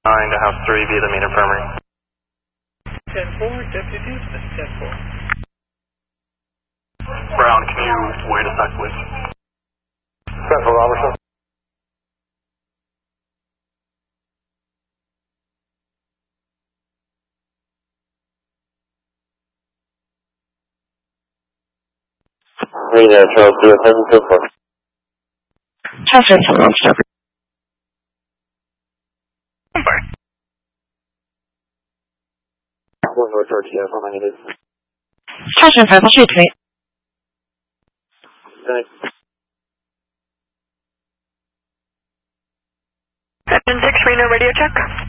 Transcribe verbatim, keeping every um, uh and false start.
nine to house three via the main infirmary. ten four, deputy, that's ten four. Brown, can you wait a sec, please? Central Robertson. Radio Charles two seven two four. Transfer to Monster. One North George, yes, one ninety-eight. Transfer five, I'll show you tonight. Thanks. Captain six, Reno radio check.